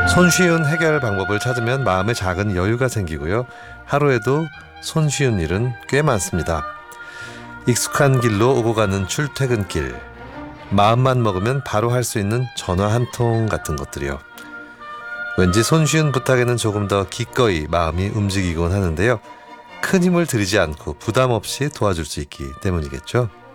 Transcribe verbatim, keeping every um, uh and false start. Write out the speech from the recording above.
손쉬운 해결 방법을 찾으면 마음에 작은 여유가 생기고요. 하루에도 손쉬운 일은 꽤 많습니다. 익숙한 길로 오고 가는 출퇴근길, 마음만 먹으면 바로 할 수 있는 전화 한 통 같은 것들이요. 왠지 손쉬운 부탁에는 조금 더 기꺼이 마음이 움직이곤 하는데요. 큰 힘을 들이지 않고 부담 없이 도와줄 수 있기 때문이겠죠.